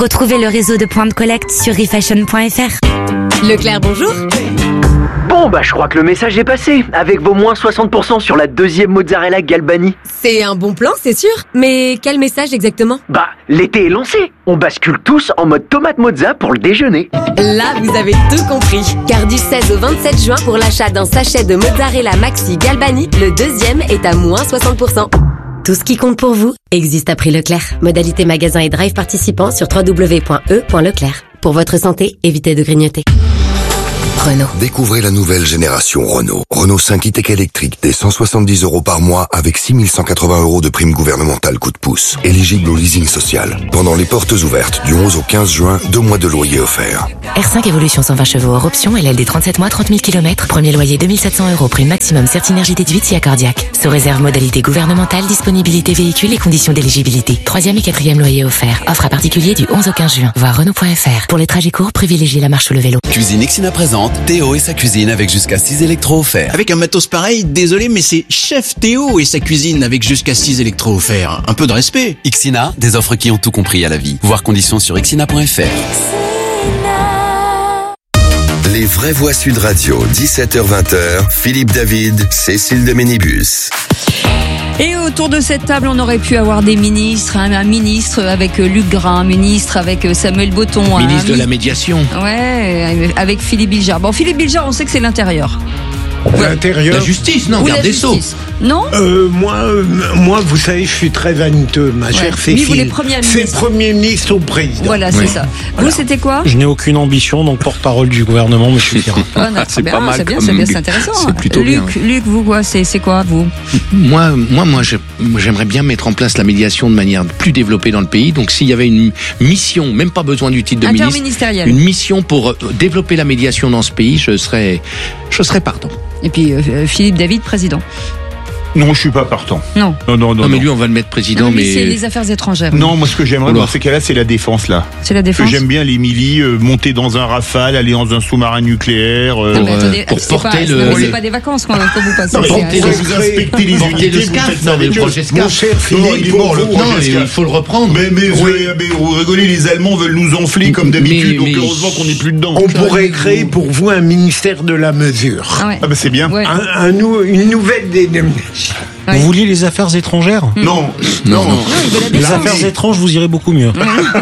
Retrouvez le réseau de points de collecte sur refashion.fr. Leclerc, bonjour. Bon, je crois que le message est passé, avec vos moins 60% sur la deuxième mozzarella Galbani. C'est un bon plan, c'est sûr. Mais quel message exactement ? L'été est lancé. On bascule tous en mode tomate mozza pour le déjeuner. Là, vous avez tout compris. Car du 16 au 27 juin, pour l'achat d'un sachet de mozzarella maxi Galbani, le deuxième est à moins 60%. Tout ce qui compte pour vous existe à prix Leclerc. Modalité magasin et drive participants sur www.e.leclerc. Pour votre santé, évitez de grignoter. Renault. Découvrez la nouvelle génération Renault. Renault 5 e-tech électrique dès 170 € par mois avec 6 180 € de prime gouvernementale coup de pouce. Éligible au leasing social. Pendant les portes ouvertes du 11 au 15 juin, 2 mois de loyer offerts. R5 Evolution 120 chevaux hors option, LLD 37 mois, 30 000 km. Premier loyer 2700 €, prime maximum Certinergie déduite si accordiaque. Sous réserve modalité gouvernementale, disponibilité véhicule et conditions d'éligibilité. 3e et 4e loyer offert. Offre à particulier du 11 au 15 juin. Voir Renault.fr. Pour les trajets courts, privilégiez la marche ou le vélo. Cuisine Ixina présente Théo et sa cuisine avec jusqu'à 6 électros offerts. Avec un matos pareil, désolé, mais c'est Chef Théo et sa cuisine avec jusqu'à 6 électros offerts. Un peu de respect. Ixina, des offres qui ont tout compris à la vie. Voir conditions sur ixina.fr. Les vraies voix Sud Radio, 17h-20h, Philippe David, Cécile de Ménibus. Et autour de cette table, on aurait pu avoir des ministres, un ministre avec Luc Grain, un ministre avec Samuel Botton. Ministre de la médiation. Ouais, avec Philippe Bilger. Bon, Philippe Bilger, on sait que c'est l'intérieur. L'intérieur. La justice, non, garde des Sceaux. Non moi, vous savez, je suis très vaniteux, ma chère Cécile. Lui, vous voulez Premier ministre. C'est Premier ministre au président. Voilà, c'est ça. Vous, c'était quoi ? Je n'ai aucune ambition, donc porte-parole du gouvernement me suffira. C'est pas mal. C'est bien, c'est intéressant. C'est plutôt bien. Luc, vous, quoi ? C'est quoi, vous ? Moi, j'aimerais bien mettre en place la médiation de manière plus développée dans le pays. Donc, s'il y avait une mission, même pas besoin du titre de ministre, interministérielle, une mission pour développer la médiation dans ce pays, je serais partant. Et puis, Philippe David, président. Non, je suis pas partant. Non. Non, mais lui, on va le mettre président. Non, mais c'est les affaires étrangères. Non, moi, ce que j'aimerais dans ces cas-là, c'est la défense, là. C'est la défense. J'aime bien l'Émilie, monter dans un Rafale, aller dans un sous-marin nucléaire. Non, mais attendez, pour porter c'est pas des vacances quand vous passez. Non, vous inspectez les unités, le SCAF. Non, mais le projet SCAF. Mon cher Philippe, il est mort, le projet SCAF. Il faut le reprendre. Mais vous rigolez, les Allemands veulent nous enfler comme d'habitude, donc heureusement qu'on n'est plus dedans. On pourrait créer pour vous un ministère de la mesure. Ah c'est bien. Une nouvelle dénomination. Vous vouliez les affaires étrangères ? Non. Les affaires étranges, vous irez beaucoup mieux.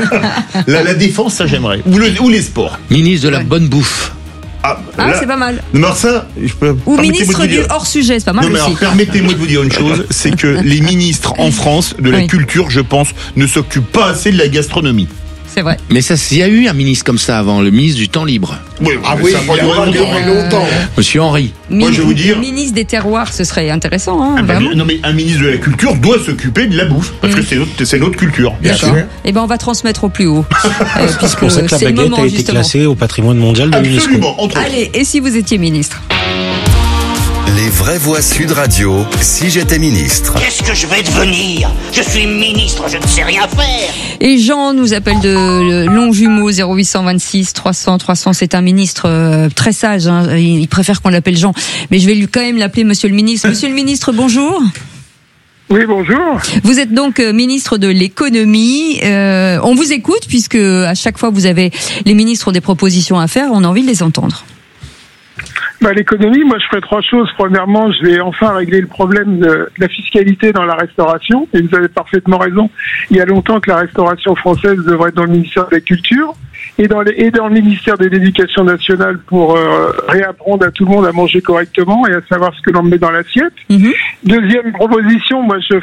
La défense, ça j'aimerais. Ou les sports. Ministre de la bonne bouffe. C'est pas mal. Non, ça, je peux. Ou ministre du hors-sujet, c'est pas mal aussi. Alors, permettez-moi de vous dire une chose, c'est que les ministres en France de la culture, je pense, ne s'occupent pas assez de la gastronomie. C'est vrai. Mais il y a eu un ministre comme ça avant, le ministre du temps libre. Oui, ça a pas duré longtemps. Monsieur Henry. Moi, je vais vous dire. Ministre des terroirs, ce serait intéressant, vraiment. Non, mais un ministre de la culture doit s'occuper de la bouffe, parce que c'est notre culture. Bien sûr. Eh ben, on va transmettre au plus haut. C'est pour ça que la baguette a été classée au patrimoine mondial de l'UNESCO. Absolument, entre autres. Allez, et si vous étiez ministre ? Les vraies voix Sud Radio, si j'étais ministre. Qu'est-ce que je vais devenir ? Je suis ministre, je ne sais rien faire. Et Jean nous appelle de Longjumeau, 0826 300 300. C'est un ministre très sage. Il préfère qu'on l'appelle Jean. Mais je vais quand même l'appeler Monsieur le ministre. Monsieur le ministre, bonjour. Oui, bonjour. Vous êtes donc ministre de l'économie. On vous écoute puisque à chaque fois vous avez les ministres ont des propositions à faire. On a envie de les entendre. L'économie, moi je ferai 3 choses. Premièrement, je vais enfin régler le problème de la fiscalité dans la restauration. Et vous avez parfaitement raison. Il y a longtemps que la restauration française devrait être dans le ministère de la Culture et dans le ministère de l'Éducation nationale pour réapprendre à tout le monde à manger correctement et à savoir ce que l'on met dans l'assiette. Deuxième proposition, moi je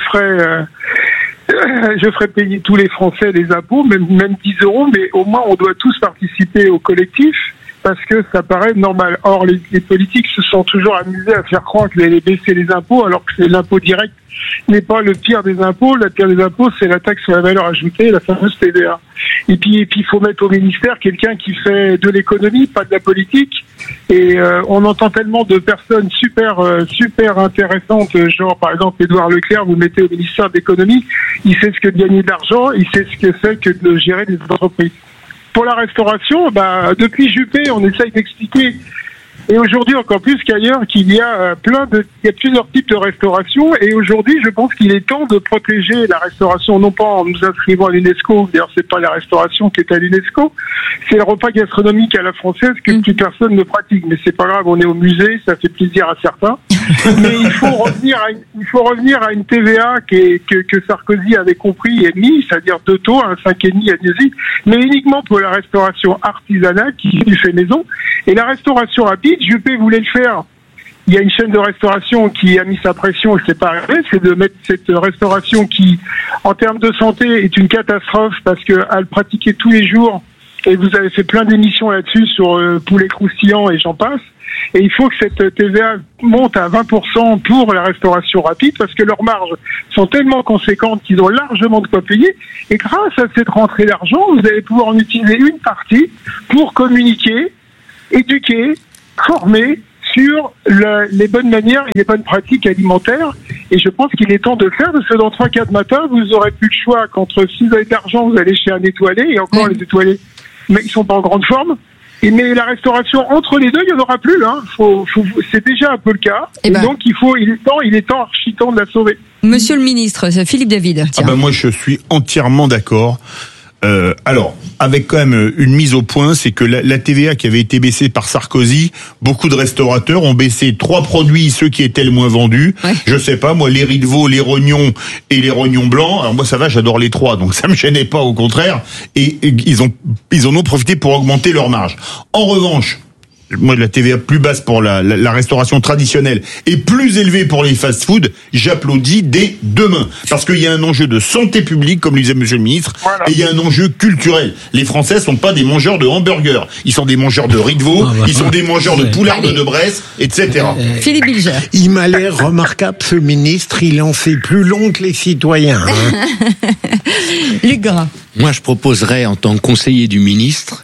ferai payer tous les Français les impôts, même 10 €, mais au moins on doit tous participer au collectif. Parce que ça paraît normal. Or, les politiques se sont toujours amusés à faire croire qu'ils allaient baisser les impôts, alors que c'est l'impôt direct n'est pas le pire des impôts. Le pire des impôts, c'est la taxe sur la valeur ajoutée, la fameuse TVA. Et puis, il faut mettre au ministère quelqu'un qui fait de l'économie, pas de la politique. Et on entend tellement de personnes super intéressantes, genre par exemple Édouard Leclerc, vous le mettez au ministère de l'économie, il sait ce que de gagner de l'argent, il sait ce que c'est que de gérer des entreprises. Pour la restauration, depuis Juppé, on essaye d'expliquer Et aujourd'hui, encore plus qu'ailleurs, qu'il y a il y a plusieurs types de restauration. Et aujourd'hui, je pense qu'il est temps de protéger la restauration, non pas en nous inscrivant à l'UNESCO. D'ailleurs, c'est pas la restauration qui est à l'UNESCO. C'est le repas gastronomique à la française que plus personne ne pratique. Mais c'est pas grave, on est au musée, ça fait plaisir à certains. Mais il faut revenir à une TVA que Sarkozy avait compris et mis, c'est-à-dire 2 taux, un 5,5 à Niaisie, mais uniquement pour la restauration artisanale qui est fait maison. Et la restauration rapide, Juppé voulait le faire. Il y a une chaîne de restauration qui a mis sa pression et c'est pas arrivé, c'est de mettre cette restauration qui, en termes de santé, est une catastrophe parce qu'à le pratiquer tous les jours, et vous avez fait plein d'émissions là-dessus sur poulet croustillant et j'en passe. Et il faut que cette TVA monte à 20% pour la restauration rapide parce que leurs marges sont tellement conséquentes qu'ils ont largement de quoi payer. Et grâce à cette rentrée d'argent, vous allez pouvoir en utiliser une partie pour communiquer, éduquer, former sur les bonnes manières et les bonnes pratiques alimentaires. Et je pense qu'il est temps de le faire parce que dans 3-4 matins, vous aurez plus le choix qu'entre si vous avez de l'argent, vous allez chez un étoilé et encore les étoilés, mais ils sont pas en grande forme. Mais la restauration entre les deux, il n'y en aura plus. Hein. C'est déjà un peu le cas. Et donc il est temps archi temps de la sauver. Monsieur le ministre, c'est Philippe David. Tiens. Moi je suis entièrement d'accord. Alors, avec quand même une mise au point, c'est que la TVA qui avait été baissée par Sarkozy, beaucoup de restaurateurs ont baissé 3 produits, ceux qui étaient le moins vendus. Ouais. Je sais pas, moi, les riz de veau, les rognons et les rognons blancs. Alors moi, ça va, j'adore les 3, donc ça me gênait pas, au contraire. Et ils en ont profité pour augmenter leur marge. En revanche, moi, la TVA plus basse pour la restauration traditionnelle et plus élevée pour les fast-food, j'applaudis dès demain. Parce qu'il y a un enjeu de santé publique, comme le disait Monsieur le Ministre, et il y a un enjeu culturel. Les Français sont pas des mangeurs de hamburgers. Ils sont des mangeurs de riz de veau, ils sont des mangeurs de poularde de Bresse, etc. Philippe Bilger. Il m'a l'air remarquable, ce ministre. Il en fait plus long que les citoyens. Hein. Luc Gras. Moi, je proposerais, en tant que conseiller du ministre,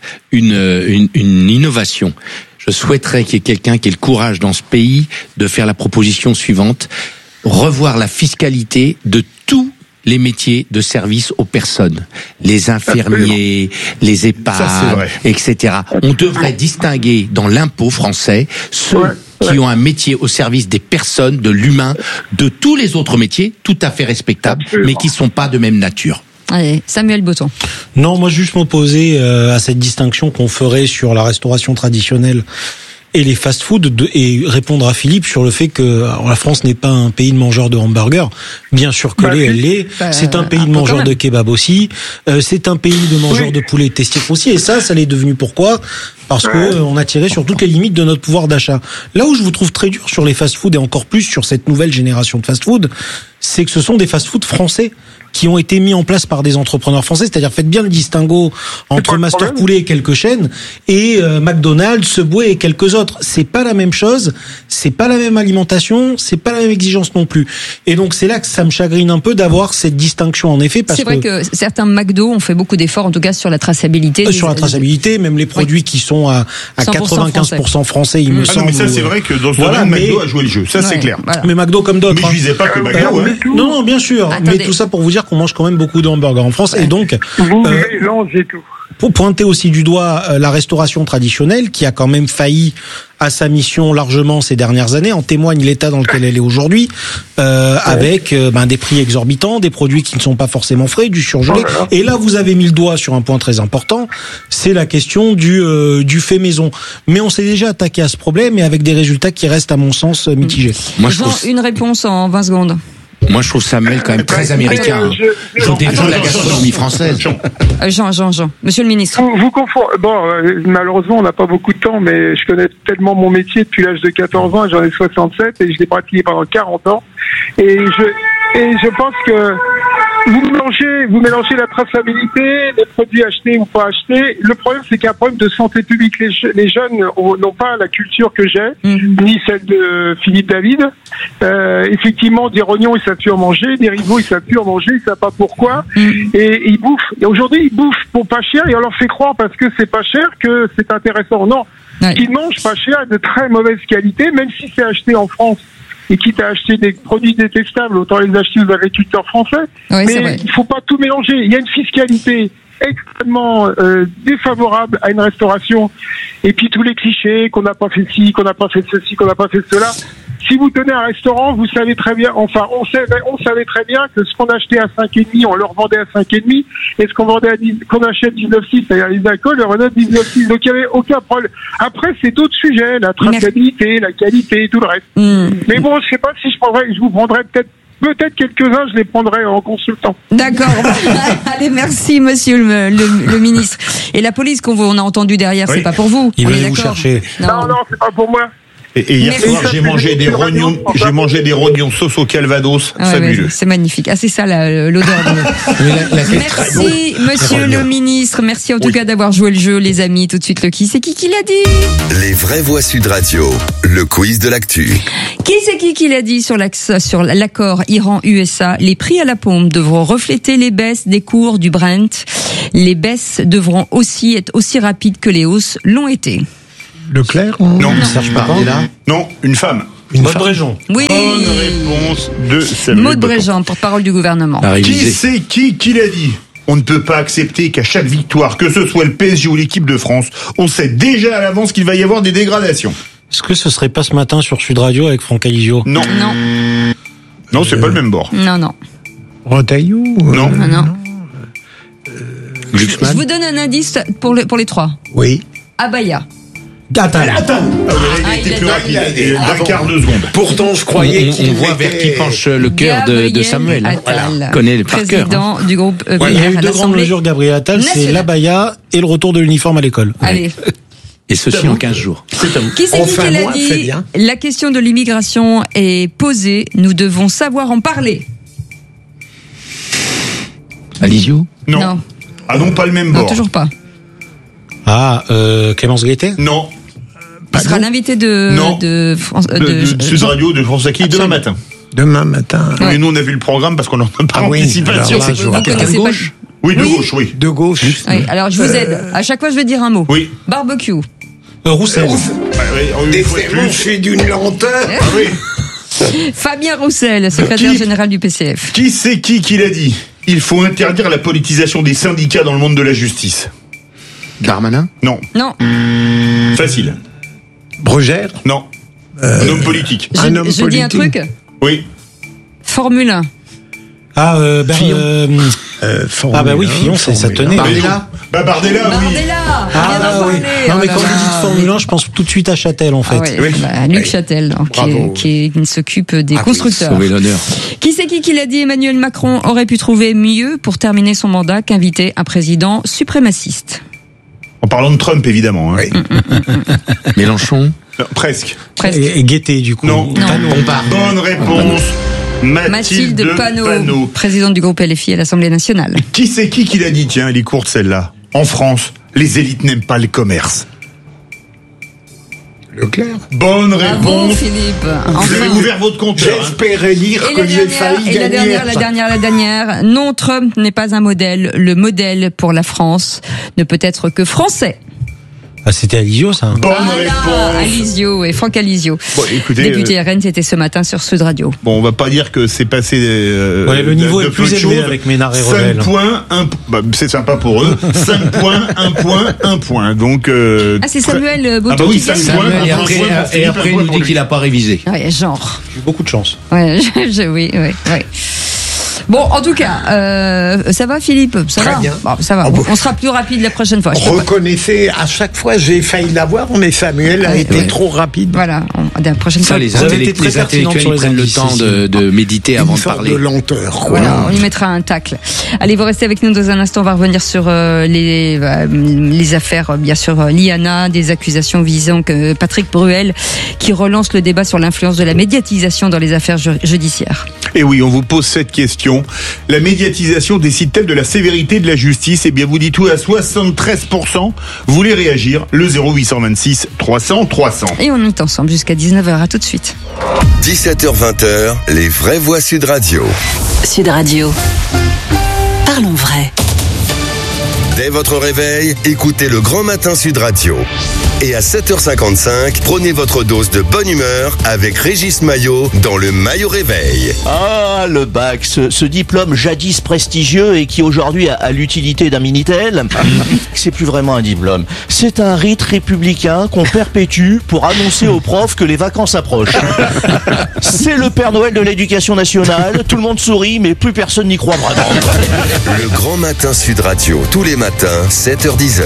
une innovation. Je souhaiterais qu'il y ait quelqu'un qui ait le courage dans ce pays de faire la proposition suivante: revoir la fiscalité de tous les métiers de service aux personnes, les infirmiers, les EHPAD, etc. On devrait distinguer dans l'impôt français ceux qui ont un métier au service des personnes, de l'humain, de tous les autres métiers, tout à fait respectables, mais qui ne sont pas de même nature. Allez, Samuel Botton. Non, moi juste m'opposer à cette distinction qu'on ferait sur la restauration traditionnelle et les fast-food, et répondre à Philippe sur le fait que la France n'est pas un pays de mangeurs de hamburgers. Bien sûr que elle l'est. C'est un pays de mangeurs de kebab aussi. C'est un pays de mangeurs de poulet testif aussi. Et ça l'est devenu. Pourquoi ? Parce que on a tiré sur toutes les limites de notre pouvoir d'achat. Là où je vous trouve très dur sur les fast-food et encore plus sur cette nouvelle génération de fast-food, c'est que ce sont des fast-food français qui ont été mis en place par des entrepreneurs français, c'est-à-dire faites bien le distinguo entre Master Poulet et quelques chaînes et McDonald's, Subway et quelques autres. C'est pas la même chose, c'est pas la même alimentation, c'est pas la même exigence non plus. Et donc c'est là que ça me chagrine un peu d'avoir cette distinction en effet. Parce c'est vrai que certains McDo ont fait beaucoup d'efforts, en tout cas sur la traçabilité. Sur la traçabilité, même les produits qui sont à 95% français, il me semble. Mais ça c'est vrai que dans ce domaine, McDo a joué le jeu, ça c'est clair. Voilà. Mais McDo comme d'autres. Mais je disais pas que McDo. Non, bien sûr. Attendez. Mais tout ça pour vous dire qu'on mange quand même beaucoup de hamburgers en France. Et donc, vous mélangez tout. Pour pointer aussi du doigt la restauration traditionnelle qui a quand même failli à sa mission largement ces dernières années, en témoigne l'état dans lequel elle est aujourd'hui, avec des prix exorbitants, des produits qui ne sont pas forcément frais, du surgelé. Et là, vous avez mis le doigt sur un point très important, c'est la question du fait maison. Mais on s'est déjà attaqué à ce problème et avec des résultats qui restent, à mon sens, mitigés. Moi, je trouve... Une réponse en 20 secondes. Moi, je trouve Samuel quand même très américain. Je défends la gastronomie française. Jean. Monsieur le ministre. Vous confondez. Malheureusement, on n'a pas beaucoup de temps, mais je connais tellement mon métier depuis l'âge de 14 ans, j'en ai 67 et je l'ai pratiqué pendant 40 ans. Et je pense que vous mélangez la traçabilité, les produits achetés ou pas achetés. Le problème, c'est qu'il y a un problème de santé publique. Les jeunes n'ont pas la culture que j'ai, ni celle de Philippe David. Effectivement, des rognons, ils savent plus en manger, des riz de veau, ils savent plus en manger, ils savent pas pourquoi. Et ils bouffent. Et aujourd'hui, ils bouffent pour pas cher et on leur fait croire parce que c'est pas cher que c'est intéressant. Non. Ils mangent pas cher, de très mauvaise qualité, même si c'est acheté en France. Et quitte à acheter des produits détestables, autant les acheter aux agriculteurs français. Oui, mais il faut pas tout mélanger. Il y a une fiscalité extrêmement défavorable à une restauration, et puis tous les clichés qu'on n'a pas fait ci, qu'on n'a pas fait ceci, qu'on n'a pas fait cela. Si vous tenez un restaurant, vous savez très bien, on savait très bien que ce qu'on achetait à 5,5, on le revendait à 5,5, et ce qu'on achète 19,6, c'est-à-dire les alcools, le redonne 19,6. Donc il n'y avait aucun problème. Après, c'est d'autres sujets, la traçabilité, la qualité, tout le reste. Mais bon, je sais pas si je vous prendrais peut-être quelques-uns, je les prendrai en consultant. D'accord. Allez, merci, monsieur le ministre. Et la police qu'on a entendu derrière, c'est pas pour vous. Il venait vous chercher. Non, c'est pas pour moi. Et hier soir, j'ai mangé des rognons sauce au calvados, fabuleux. C'est magnifique. Ah, c'est ça l'odeur. Merci, monsieur le ministre. Merci en tout cas d'avoir joué le jeu, les amis. Tout de suite, le qui c'est qui l'a dit. Les vraies voix Sud Radio, le quiz de l'actu. Qui c'est qui l'a dit sur l'accord Iran-USA? Les prix à la pompe devront refléter les baisses des cours du Brent. Les baisses devront aussi être aussi rapides que les hausses l'ont été. Leclerc? Non. Serge Papin? Non, une femme. Maud Bréjean. Oui. Bonne réponse de Samuel Maud Bréjean, porte-parole du gouvernement. Qui c'est qui l'a dit? On ne peut pas accepter qu'à chaque victoire, que ce soit le PSG ou l'équipe de France, on sait déjà à l'avance qu'il va y avoir des dégradations. Est-ce que ce serait pas ce matin sur Sud Radio avec Franck Alizio? Non. Non, c'est pas le même bord. Non. Retailleau? Non. Je vous donne un indice pour les trois. Oui. Abaya. Attends. Il était plus rapide. D'un quart de seconde. Pourtant, je croyais qu'il on voit vers qui penche le cœur de Samuel. Attal, connaît par cœur. Président du groupe Il y a eu deux grandes mesures, Gabriel Attal, c'est l'abaya et le retour de l'uniforme à l'école. Allez. Et ceci en 15 jours. Qui c'est qui l'a dit? La question de l'immigration est posée. Nous devons savoir en parler. Alizio? Non. Ah non, pas le même bord. Non, toujours pas. Clémence Guettet? Non. Il sera l'invité de Sud Radio, de France Acquis, demain matin. Demain matin. Mais nous, on a vu le programme parce qu'on en a pas participation. Oui, de gauche, oui. De gauche. Oui, alors je vous aide. À chaque fois, je vais dire un mot. Oui. Barbecue. Roussel. Décidément, je suis d'une lenteur. Fabien Roussel, secrétaire général du PCF. Qui c'est qui l'a dit? Il faut interdire la politisation des syndicats dans le monde de la justice. Darmanin? Non. Facile. Brugère? Non. Un homme politique. Je dis un truc? Oui. Formule 1. Fillon. Fillon, ça tenait. Bardella? Bardella, oui. Oui. Non, mais quand vous dites Formule 1, je pense tout de suite à Châtel, en fait. Luc Châtel, qui s'occupe des constructeurs. Sauver l'honneur. Qui c'est qui l'a dit? Emmanuel Macron aurait pu trouver mieux pour terminer son mandat qu'inviter un président suprémaciste. En parlant de Trump, évidemment. Oui. Mélenchon? Presque. Et Guettet, du coup. Non. Bonne réponse. Mathilde Panot, présidente du groupe LFI à l'Assemblée nationale. Qui c'est qui l'a dit? Tiens, elle est courte celle-là. En France, les élites n'aiment pas le commerce. Leclerc. Bonne réponse. Bravo, Philippe. Vous avez ouvert votre compteur. J'espérais lire que j'ai failli gagner. La dernière. Non, Trump n'est pas un modèle. Le modèle pour la France ne peut être que français. Ah, c'était Alizio, ça. Bonne réponse. Alizio et Franck Alizio. Bon, écoutez, député RN, c'était ce matin sur Sud Radio. Bon, on va pas dire que c'est passé. Le niveau est plus élevé avec Ménard et Revel. 5 points, c'est sympa pour eux. 5 points, 1 point. Donc. C'est Samuel Bouton. Oui, 5 points. Et après, il nous dit qu'il a pas révisé. Ouais, genre. J'ai eu beaucoup de chance. Ouais, oui. Bon, en tout cas, ça va, Philippe? Ça va. Bien. Bon, ça va. On sera plus rapide la prochaine fois. Reconnaissez, à chaque fois, j'ai failli l'avoir, mais Samuel a été trop rapide. Voilà. La prochaine fois. Les intellectuels, ils prennent le temps de méditer avant de parler. De lenteur. Quoi. Voilà, on y mettra un tacle. Allez, vous restez avec nous dans un instant. On va revenir sur les affaires, bien sûr, l'IANA, des accusations visant que Patrick Bruel, qui relance le débat sur l'influence de la médiatisation dans les affaires judiciaires. Et oui, on vous pose cette question. La médiatisation décide-t-elle de la sévérité de la justice? Eh bien, vous dites tout à 73%. Vous voulez réagir? Le 0826 300 300. Et on est ensemble jusqu'à 19h. À tout de suite. 17h-20h, les vraies voix Sud Radio. Sud Radio. Parlons vrai. Dès votre réveil, écoutez le Grand Matin Sud Radio. Et à 7h55, prenez votre dose de bonne humeur avec Régis Maillot dans le Maillot Réveil. Ah, le bac, ce diplôme jadis prestigieux et qui aujourd'hui a l'utilité d'un Minitel. C'est plus vraiment un diplôme. C'est un rite républicain qu'on perpétue pour annoncer aux profs que les vacances approchent. C'est le Père Noël de l'éducation nationale. Tout le monde sourit, mais plus personne n'y croit vraiment. Le Grand Matin Sud Radio, tous les matins, 7h-10h.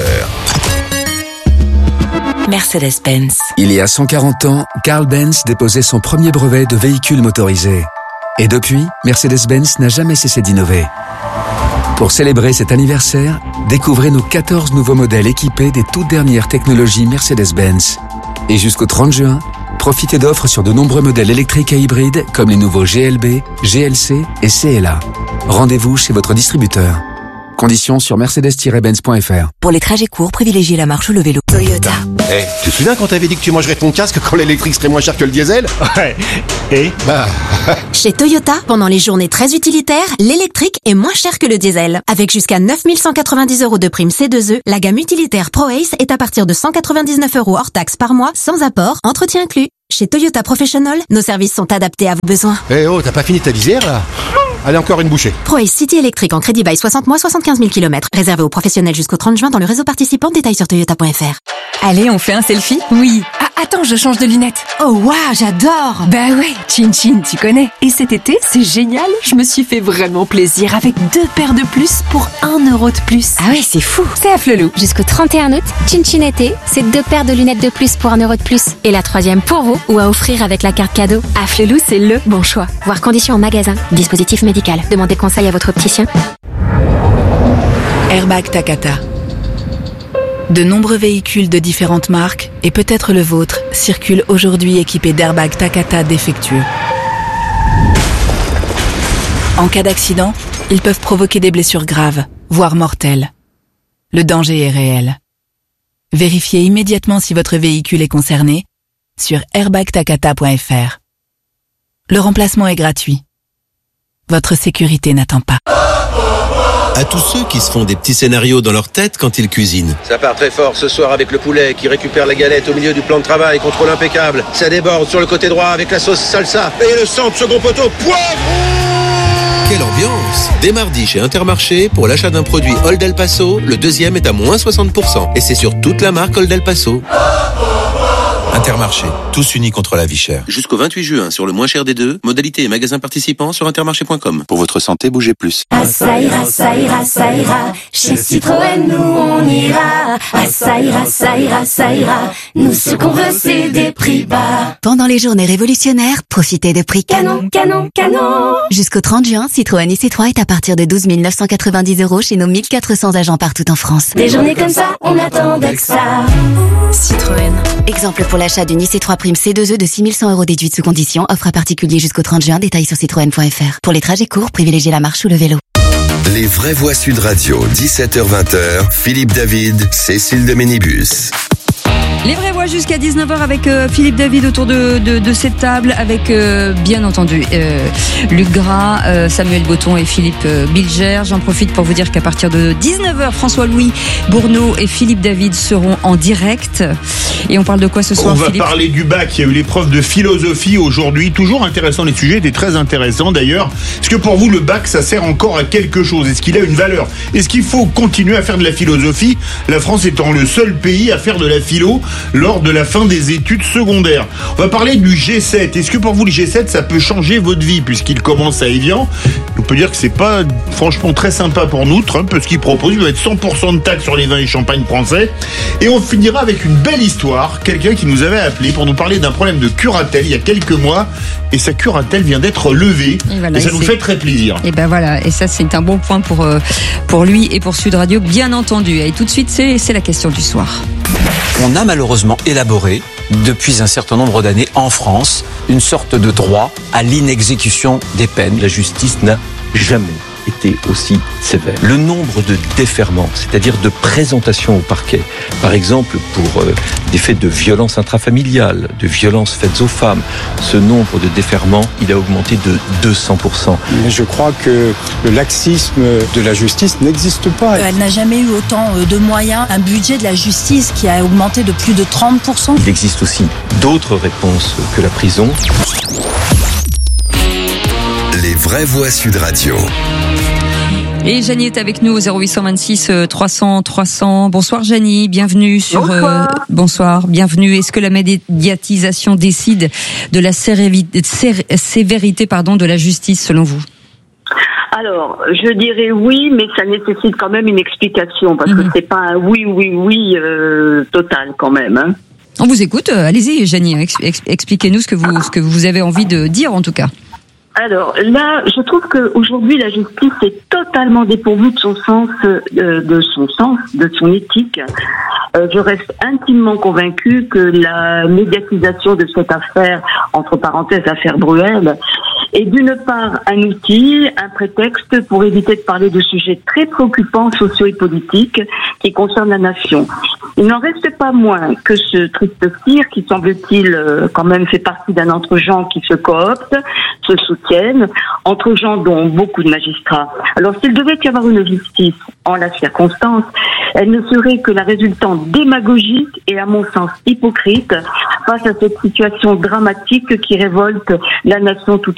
Mercedes-Benz. Il y a 140 ans, Carl Benz déposait son premier brevet de véhicule motorisé. Et depuis, Mercedes-Benz n'a jamais cessé d'innover. Pour célébrer cet anniversaire, découvrez nos 14 nouveaux modèles équipés des toutes dernières technologies Mercedes-Benz. Et jusqu'au 30 juin, profitez d'offres sur de nombreux modèles électriques et hybrides comme les nouveaux GLB, GLC et CLA. Rendez-vous chez votre distributeur. Conditions sur mercedes-benz.fr. Pour les trajets courts, privilégiez la marche ou le vélo. Toyota. Tu te souviens quand t'avais dit que tu mangerais ton casque quand l'électrique serait moins cher que le diesel? Ouais. Et Chez Toyota, pendant les journées très utilitaires, l'électrique est moins cher que le diesel. Avec jusqu'à 9 190 € de prime C2E, la gamme utilitaire ProAce est à partir de 199 € hors taxe par mois, sans apport, entretien inclus. Chez Toyota Professional, nos services sont adaptés à vos besoins. T'as pas fini ta visière là? Allez, encore une bouchée. ProAce City électrique en crédit bail 60 mois, 75 000 km. Réservé aux professionnels jusqu'au 30 juin dans le réseau participant. Détails sur toyota.fr. Allez, on fait un selfie? Oui. Ah, attends, je change de lunettes. Oh waouh, j'adore. Bah ouais, Chin Chin, tu connais. Et cet été, c'est génial. Je me suis fait vraiment plaisir avec 2 paires de plus pour 1 € de plus. Ah ouais, c'est fou. C'est à Flelou. Jusqu'au 31 août, Chin Chin été, c'est 2 paires de lunettes de plus pour 1 € de plus. Et la 3e pour vous ou à offrir avec la carte cadeau. À Flelou, c'est le bon choix. Voir conditions en magasin. Dispositif médical. Demandez conseil à votre opticien. Airbag Takata. De nombreux véhicules de différentes marques, et peut-être le vôtre, circulent aujourd'hui équipés d'airbags Takata défectueux. En cas d'accident, ils peuvent provoquer des blessures graves, voire mortelles. Le danger est réel. Vérifiez immédiatement si votre véhicule est concerné sur airbagtakata.fr. Le remplacement est gratuit. Votre sécurité n'attend pas. À tous ceux qui se font des petits scénarios dans leur tête quand ils cuisinent. Ça part très fort ce soir avec le poulet qui récupère la galette au milieu du plan de travail, contrôle impeccable. Ça déborde sur le côté droit avec la sauce salsa et le centre second poteau poivre. Quelle ambiance! Dès mardi chez Intermarché, pour l'achat d'un produit Old El Paso, le deuxième est à moins 60%. Et c'est sur toute la marque Old El Paso. Intermarché, tous unis contre la vie chère. Jusqu'au 28 juin, sur le moins cher des deux, modalités et magasins participants sur intermarché.com. Pour votre santé, bougez plus. Ça ira, ça ira, ça ira. Chez Citroën, nous on ira. Ça ira, ça ira, ça ira. Nous ce qu'on veut, c'est des prix bas. Pendant les journées révolutionnaires, profitez de prix canon, canon, canon. Jusqu'au 30 juin, Citroën IC3 est à partir de 12 990 € chez nos 1400 agents partout en France. Des journées comme ça, on attendait que ça. Citroën. Exemple pour l'achat d'une IC3 prime C2E de 6 100 € déduite sous condition. Offre à particulier jusqu'au 30 juin. Détails sur citroën.fr. Pour les trajets courts, privilégiez la marche ou le vélo. Les vraies voix Sud Radio, 17h-20h, Philippe David, Cécile de Ménibus. Les vraies voix jusqu'à 19h avec Philippe David autour de cette table, avec bien entendu Luc Gras, Samuel Botton et Philippe Bilger. J'en profite pour vous dire qu'à partir de 19h, François-Louis Bourneau et Philippe David seront en direct. Et on parle de quoi ce soir, Philippe ? On va parler du bac. Il y a eu l'épreuve de philosophie aujourd'hui. Toujours intéressant, les sujets étaient très intéressants d'ailleurs. Est-ce que pour vous, le bac, ça sert encore à quelque chose ? Est-ce qu'il a une valeur ? Est-ce qu'il faut continuer à faire de la philosophie ? La France étant le seul pays à faire de la philo lors de la fin des études secondaires. On va parler du G7. Est-ce que pour vous, le G7, ça peut changer votre vie puisqu'il commence à Évian ? On peut dire que c'est pas franchement très sympa pour nous. Trump, ce qu'il propose, il va être 100% de taxes sur les vins et champagnes français. Et on finira avec une belle histoire. Quelqu'un qui nous avait appelé pour nous parler d'un problème de curatelle il y a quelques mois. Et sa curatelle vient d'être levée. Et ça nous fait très plaisir. Et ben voilà. Et ça, c'est un bon point pour lui et pour Sud Radio, bien entendu. Et tout de suite, c'est la question du soir. On a malheureusement élaboré, depuis un certain nombre d'années en France, une sorte de droit à l'inexécution des peines. La justice n'a jamais été aussi sévère. Le nombre de déferments, c'est-à-dire de présentations au parquet, par exemple pour des faits de violence intrafamiliale, de violences faites aux femmes, ce nombre de déferments, il a augmenté de 200%. Mais je crois que le laxisme de la justice n'existe pas. Elle n'a jamais eu autant de moyens, un budget de la justice qui a augmenté de plus de 30%. Il existe aussi d'autres réponses que la prison. Les vraies voix Sud Radio. Et Janie est avec nous au 0826 300 300. Bonsoir Janie, bienvenue sur... Bonsoir, bienvenue. Est-ce que la médiatisation décide de la sévérité de la justice selon vous ? Alors, je dirais oui, mais ça nécessite quand même une explication, parce que c'est pas un oui total quand même. Hein. On vous écoute, allez-y Janie, expliquez-nous ce que vous avez envie de dire en tout cas. Alors là, je trouve qu'aujourd'hui la justice est totalement dépourvue de son sens, de son éthique. Je reste intimement convaincue que la médiatisation de cette affaire, entre parenthèses affaire Bruel, est d'une part un outil, un prétexte pour éviter de parler de sujets très préoccupants sociaux et politiques qui concernent la nation. Il n'en reste pas moins que ce triste cirque, qui semble-t-il quand même fait partie d'un entre-gens qui se cooptent, se soutiennent, entre gens dont beaucoup de magistrats. Alors s'il devait y avoir une justice en la circonstance, elle ne serait que la résultante démagogique et à mon sens hypocrite face à cette situation dramatique qui révolte la nation tout